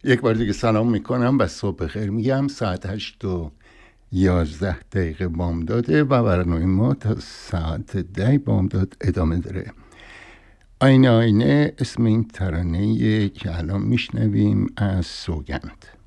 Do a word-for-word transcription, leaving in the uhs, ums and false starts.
یک بار دیگه سلام میکنم و صبح بخیر میگم. ساعت هشت و یازده دقیقه بامداده و برنامه ما تا ساعت ده بامداد ادامه داره. آینه آینه اسم این ترانه که الان میشنویم از سوگند.